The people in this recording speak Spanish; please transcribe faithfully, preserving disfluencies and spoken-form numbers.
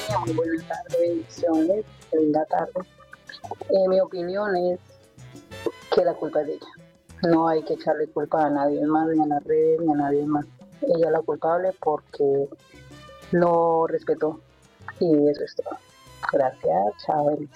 Estefanía, muy buenas tardes, bendiciones, linda tarde. Eh, mi opinión es que la culpa es de ella. No hay que echarle culpa a nadie más, ni a las redes, ni a nadie más. Ella es la culpable porque no respetó. Y eso es todo. Gracias, chao, bendiciones.